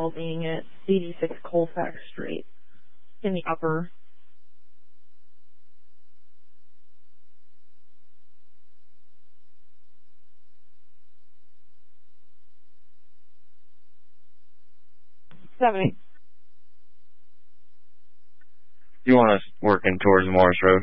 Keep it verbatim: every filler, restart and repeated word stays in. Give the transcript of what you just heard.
well being at eighty-six Colfax Street in the upper. seventy. You want us working towards Morris Road?